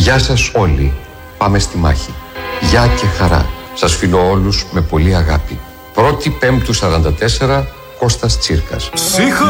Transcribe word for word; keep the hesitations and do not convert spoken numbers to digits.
Γεια σας όλοι. Πάμε στη μάχη. Γεια και χαρά. Σας φιλώ όλους με πολύ αγάπη. Πρώτη Πέμπτου σαράντα τέσσερα, Κώστας Τσίρκας.